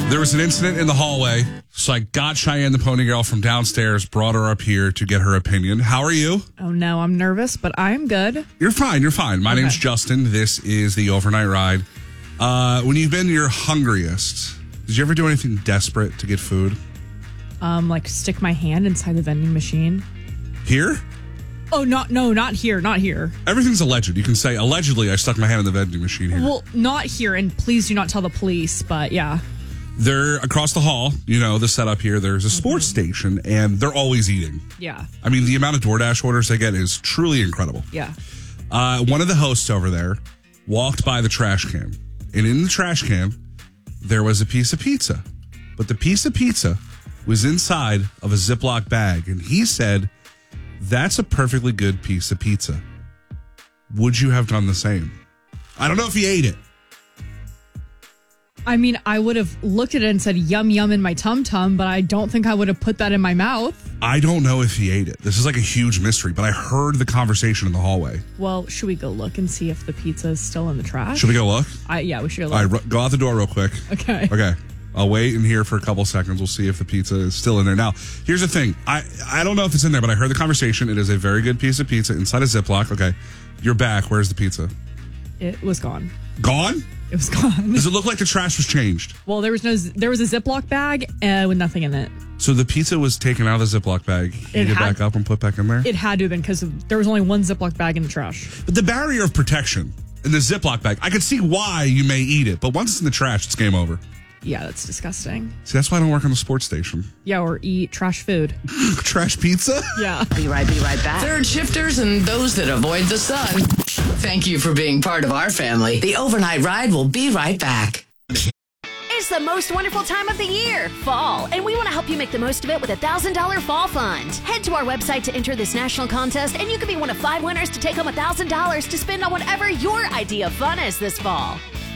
There was an incident in the hallway, so I got Cheyenne the Pony Girl from downstairs, brought her up here to get her opinion. How are you? Oh, no, I'm nervous, but I'm good. You're fine. My name's Justin. This is the Overnight Ride. When you've been your hungriest, did you ever do anything desperate to get food? Like stick my hand inside the vending machine. Here? Oh, not here. Everything's alleged. You can say, allegedly, I stuck my hand in the vending machine here. Well, not here, and please do not tell the police, but yeah. They're across the hall, the setup here. There's a sports station, and they're always eating. Yeah. I mean, the amount of DoorDash orders they get is truly incredible. Yeah. One of the hosts over there walked by the trash can, and in the trash can, there was a piece of pizza. But the piece of pizza was inside of a Ziploc bag, and he said, "That's a perfectly good piece of pizza. Would you have done the same?" I don't know if he ate it. I mean, I would have looked at it and said, yum, yum in my tum-tum, but I don't think I would have put that in my mouth. I don't know if he ate it. This is like a huge mystery, but I heard the conversation in the hallway. Well, should we go look and see if the pizza is still in the trash? Should we go look? Yeah, we should go look. All right, go out the door real quick. Okay. I'll wait in here for a couple seconds. We'll see if the pizza is still in there. Now, here's the thing. I don't know if it's in there, but I heard the conversation. It is a very good piece of pizza inside a Ziploc. Okay, you're back. Where's the pizza? It was gone. Gone? It was gone. Does it look like the trash was changed? Well, there was a Ziploc bag with nothing in it. So the pizza was taken out of the Ziploc bag, heated back up, and put back in there? It had to have been because there was only one Ziploc bag in the trash. But the barrier of protection in the Ziploc bag, I can see why you may eat it, but once it's in the trash, it's game over. Yeah, that's disgusting. See, that's why I don't work on the sports station. Yeah, or eat trash food. Trash pizza? Yeah. Be right back. Third shifters and those that avoid the sun. Thank you for being part of our family. The Overnight Ride will be right back. It's the most wonderful time of the year, fall, and we want to help you make the most of it with a $1,000 fall fund. Head to our website to enter this national contest, and you could be one of 5 winners to take home $1,000 to spend on whatever your idea of fun is this fall.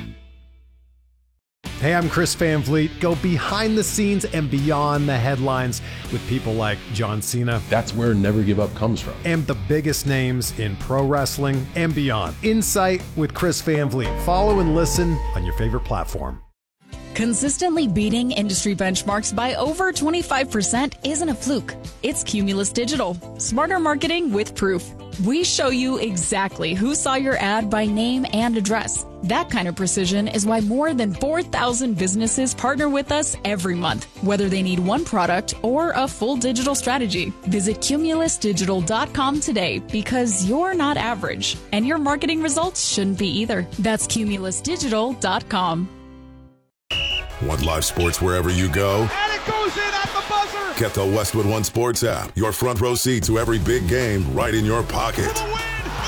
Hey, I'm Chris Van Vliet. Go behind the scenes and beyond the headlines with people like John Cena. That's where Never Give Up comes from. And the biggest names in pro wrestling and beyond. Insight with Chris Van Vliet. Follow and listen on your favorite platform. Consistently beating industry benchmarks by over 25% isn't a fluke. It's Cumulus Digital. Smarter marketing with proof. We show you exactly who saw your ad by name and address. That kind of precision is why more than 4,000 businesses partner with us every month, whether they need one product or a full digital strategy. Visit cumulusdigital.com today because you're not average, and your marketing results shouldn't be either. That's cumulusdigital.com. Want live sports wherever you go? And it goes in at the buzzer! Get the Westwood One Sports app. Your front row seat to every big game right in your pocket. For the win!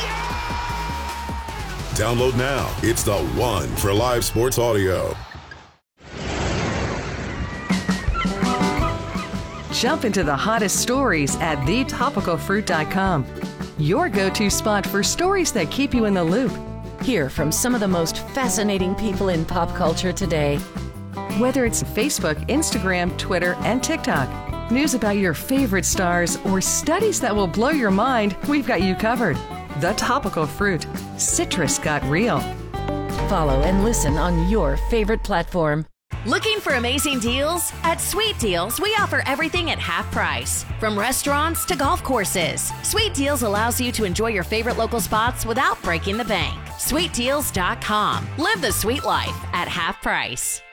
Download now. It's the one for live sports audio. Jump into the hottest stories at thetopicalfruit.com. Your go-to spot for stories that keep you in the loop. Hear from some of the most fascinating people in pop culture today. Whether it's Facebook, Instagram, Twitter, and TikTok, news about your favorite stars, or studies that will blow your mind, we've got you covered. The Topical Fruit. Citrus got real. Follow and listen on your favorite platform. Looking for amazing deals? At Sweet Deals, we offer everything at half price. From restaurants to golf courses, Sweet Deals allows you to enjoy your favorite local spots without breaking the bank. SweetDeals.com. Live the sweet life at half price.